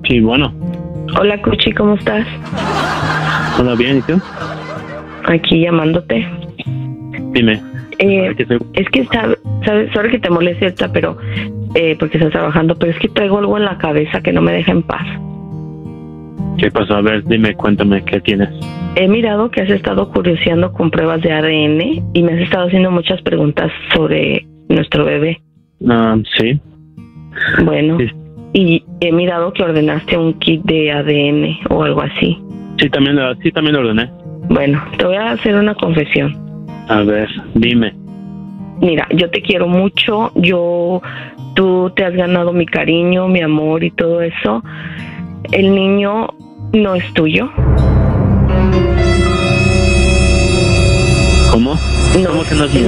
Sí, bueno. Hola, Cuchi, ¿cómo estás? Hola, bien, ¿y tú? Aquí llamándote. Dime. Es que sabes, sorry que te moleste ahorita, pero porque estás trabajando, pero es que traigo algo en la cabeza que no me deja en paz. ¿Qué pasó? A ver, dime, cuéntame, ¿qué tienes? He mirado que has estado curioseando con pruebas de ADN y me has estado haciendo muchas preguntas sobre nuestro bebé. Sí. Bueno, sí. Y he mirado que ordenaste un kit de ADN o algo así. Sí, también lo ordené. Bueno, te voy a hacer una confesión. A ver, dime. Mira, yo te quiero mucho, tú te has ganado mi cariño, mi amor y todo eso. El niño no es tuyo. ¿Cómo? No, ¿Cómo que no es mío? El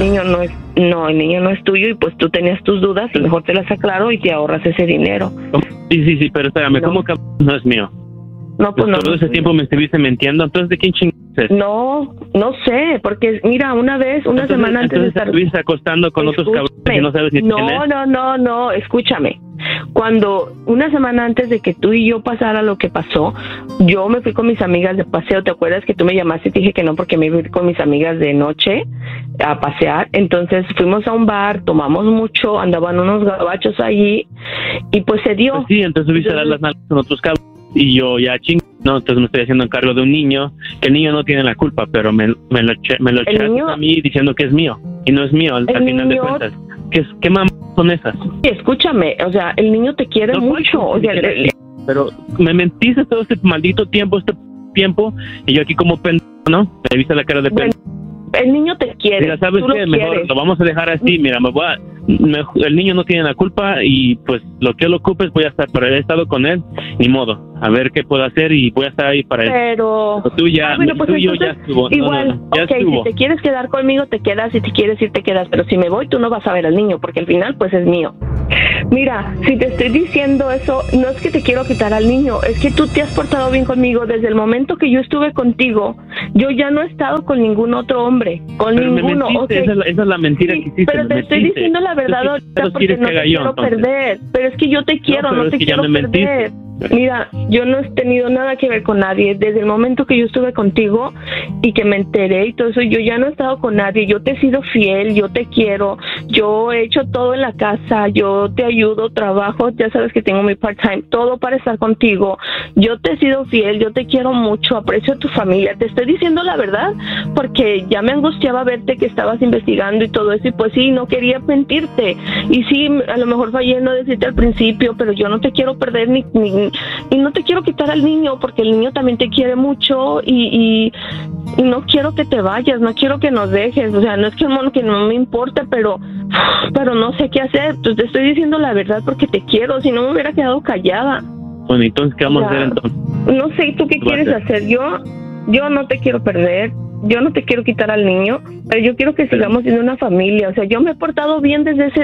niño no es tuyo y pues tú tenías tus dudas y mejor te las aclaro y te ahorras ese dinero. Sí, pero espérame, ¿cómo que no es mío? No, pues no. Todo ese tiempo me estuviste mintiendo, entonces ¿de quién chingados es? No sé, porque mira, una semana antes de estar... Entonces estuviste acostando con otros cabrones y no sabes ni quién es. No, escúchame. Cuando una semana antes de que tú y yo pasara lo que pasó, yo me fui con mis amigas de paseo. ¿Te acuerdas que tú me llamaste y te dije que no porque me iba a ir con mis amigas de noche a pasear? Entonces fuimos a un bar, tomamos mucho, andaban unos gabachos allí y pues se dio. Pues sí, entonces subiste a dar las nalgas con otros cabrones y yo ya no, entonces me estoy haciendo cargo de un niño, que el niño no tiene la culpa, pero me lo echaste a mí diciendo que es mío y no es mío al final de cuentas. ¿Qué mamá son esas? Sí, escúchame, o sea, el niño te quiere mucho, o sea, pero me mentiste todo este maldito tiempo, y yo aquí como pendejo, ¿no? Me viste la cara de pendejo. El niño te quiere. Mira, ¿sabes qué? Mejor lo vamos a dejar así. Mira, el niño no tiene la culpa y pues lo que él ocupes voy a estar, pero he estado con él, ni modo. A ver qué puedo hacer y voy a estar ahí para él. Pero tú ya, pues tú y yo ya estuvo. Igual, ya estuvo. Si te quieres quedar conmigo te quedas, si te quieres ir te quedas, pero si me voy tú no vas a ver al niño porque al final pues es mío. Mira, si te estoy diciendo eso, no es que te quiero quitar al niño, es que tú te has portado bien conmigo. Desde el momento que yo estuve contigo, yo ya no he estado con ningún otro hombre, pero ninguno. Okay. Esa es la mentira que hiciste. Pero te estoy diciendo la verdad ahorita porque no te quiero perder. Pero es que yo te quiero, no te quiero perder. Mira, yo no he tenido nada que ver con nadie. Desde el momento que yo estuve contigo y que me enteré y todo eso, yo ya no he estado con nadie. Yo te he sido fiel, yo te quiero, yo he hecho todo en la casa, yo te ayudo, trabajo, ya sabes que tengo mi part-time, todo para estar contigo. Yo te he sido fiel, yo te quiero mucho, aprecio a tu familia. Te estoy diciendo la verdad porque ya me angustiaba verte que estabas investigando y todo eso y pues sí, no quería mentirte. Y sí, a lo mejor fallé en no decirte al principio, pero yo no te quiero perder y no te quiero quitar al niño porque el niño también te quiere mucho y no quiero que te vayas, no quiero que nos dejes, o sea, no es que no me importe, pero no sé qué hacer. Pues te estoy diciendo la verdad porque te quiero, si no me hubiera quedado callada. Bueno, entonces, ¿qué vamos a hacer entonces? No sé, ¿tú qué quieres hacer? Yo no te quiero perder, yo no te quiero quitar al niño, pero yo quiero que sigamos siendo una familia. O sea, yo me he portado bien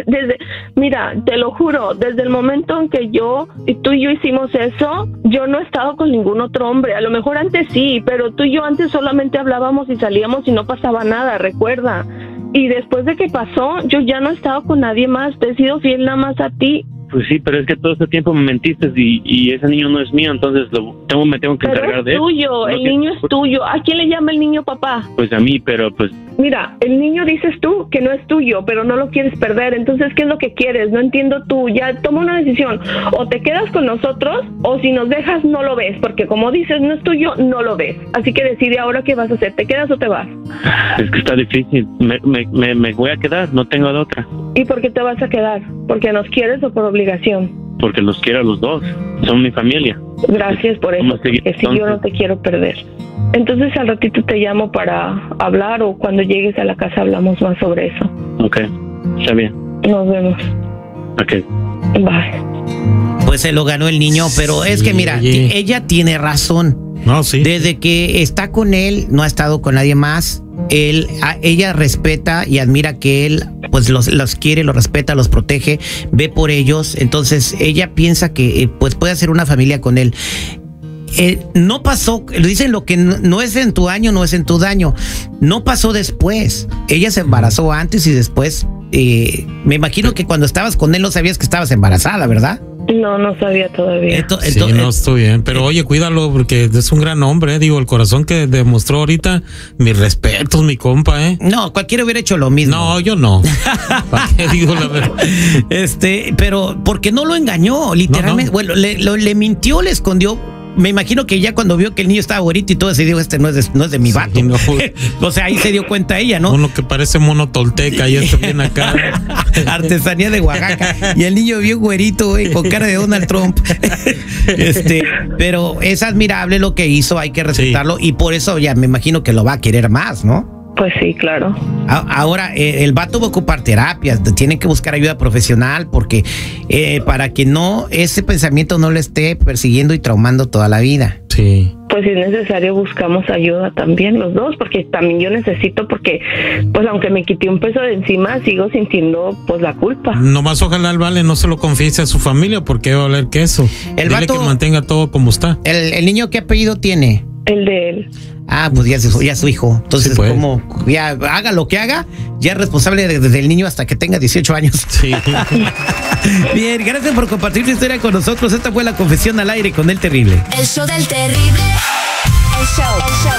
mira, te lo juro, desde el momento en que tú y yo hicimos eso, yo no he estado con ningún otro hombre. A lo mejor antes sí, pero tú y yo antes solamente hablábamos y salíamos y no pasaba nada, recuerda. Y después de que pasó, yo ya no he estado con nadie más, te he sido fiel nada más a ti. Pues sí, pero es que todo este tiempo me mentiste y ese niño no es mío, entonces me tengo que encargar de él. Pero es tuyo, el niño es tuyo. ¿A quién le llama el niño papá? Pues a mí, pero pues... Mira, el niño dices tú que no es tuyo, pero no lo quieres perder. Entonces, ¿qué es lo que quieres? No entiendo tú. Ya toma una decisión. O te quedas con nosotros, o si nos dejas, no lo ves. Porque como dices, no es tuyo, no lo ves. Así que decide ahora qué vas a hacer. ¿Te quedas o te vas? Es que está difícil. Me voy a quedar, no tengo de otra. ¿Y por qué te vas a quedar? ¿Porque nos quieres o por obligación? Porque los quiero a los dos. Son mi familia. Gracias por eso. Porque si yo no te quiero perder. Entonces al ratito te llamo para hablar o cuando llegues a la casa hablamos más sobre eso. Ok, está bien. Nos vemos. Ok. Bye. Pues se lo ganó el niño, pero es que mira, ella tiene razón. No, sí. Desde que está con él, no ha estado con nadie más. Ella respeta y admira que él pues los quiere, los respeta, los protege, ve por ellos. Entonces ella piensa que pues puede hacer una familia con él. No pasó, lo dicen, lo que no es en tu año, no es en tu daño. No pasó después. Ella se embarazó antes y después. Me imagino que cuando estabas con él no sabías que estabas embarazada, ¿verdad? No, no sabía todavía. Sí, no estoy bien, pero oye, cuídalo porque es un gran hombre, digo, el corazón que demostró ahorita, mis respetos, mi compa, No, cualquiera hubiera hecho lo mismo. No, yo no. ¿Para qué digo la verdad? Pero porque no lo engañó, literalmente, No. bueno, le mintió, le escondió. Me imagino que ya cuando vio que el niño estaba güerito y todo, se dijo, no es de mi vato. No. O sea, ahí se dio cuenta ella, ¿no? Uno que parece mono tolteca y está bien acá. Artesanía de Oaxaca. Y el niño bien güerito, güey, con cara de Donald Trump. Pero es admirable lo que hizo, hay que respetarlo. Sí. Y por eso ya me imagino que lo va a querer más, ¿no? Pues sí, claro. Ahora, el vato va a ocupar terapias, tienen que buscar ayuda profesional porque para que ese pensamiento no le esté persiguiendo y traumando toda la vida. Sí. Pues si es necesario buscamos ayuda también los dos, porque también yo necesito, porque pues aunque me quité un peso de encima, sigo sintiendo pues la culpa. Nomás ojalá el Vale no se lo confiese a su familia porque va a oler queso. El Dile vato, que mantenga todo como está. ¿El niño qué apellido tiene? El de él. Ah, pues ya es su hijo. Entonces, sí, como ya haga lo que haga, ya es responsable desde el niño hasta que tenga 18 años. Sí. Bien, gracias por compartir tu historia con nosotros. Esta fue La Confesión al Aire con El Terrible. El show del Terrible. El show.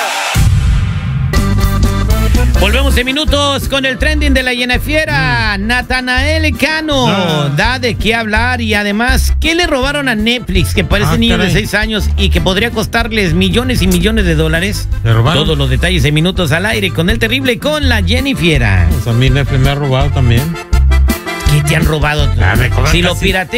Volvemos en minutos con el trending de la Yenafiera. Natanael Cano da de qué hablar y además, ¿qué le robaron a Netflix? Que parece niño de 6 años y que podría costarles millones y millones de dólares. ¿Le robaron? Todos los detalles en minutos al aire con El Terrible con la Yenafiera. Pues a mí Netflix me ha robado también. ¿Qué te han robado? Me cobran Si lo casi- pirateas.